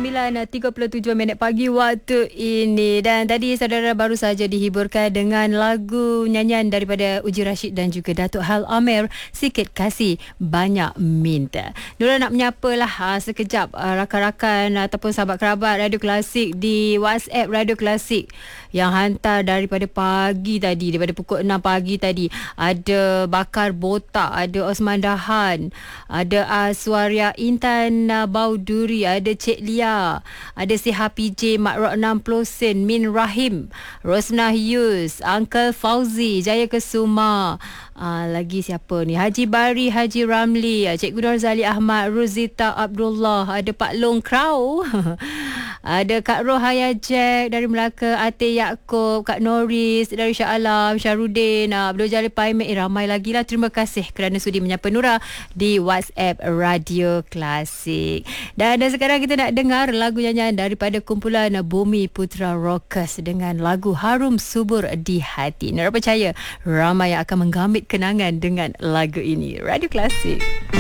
9.37 pagi waktu ini. Dan tadi saudara baru saja dihiburkan dengan lagu nyanyian daripada Uji Rashid dan juga Datuk Hal Amir, Sikit Kasih Banyak Minta. Nura nak menyapalah sekejap rakan-rakan ataupun sahabat kerabat Radio Klasik di WhatsApp Radio Klasik yang hantar daripada pagi tadi, daripada pukul 6 pagi tadi. Ada Bakar Botak, ada Osman Dahan, ada Suaria Intan Bauduri, ada Cik Lia, ada si Happy J, Mak Rok 60 Sen, Min Rahim, Rosnah Yus, Uncle Fauzi, Jaya Kesuma, lagi siapa ni, Haji Bari, Haji Ramli, Cikgu Norzali Ahmad, Ruzita Abdullah, ada Pak Long Krau ada Kak Rohaya Jack dari Melaka, Ate Yaakob, Kak Norris dari Shah Alam, Syarudin, Abdul Jalil Paimet, ramai lagi lah. Terima kasih kerana sudi menyapa Nura di WhatsApp Radio Klasik. Dan sekarang kita nak dengar lagu nyanyian daripada kumpulan Bumi Putra Rockers dengan lagu Harum Subur di Hati. Nura percaya ramai yang akan menggambit kenangan dengan lagu ini. Radio Klasik.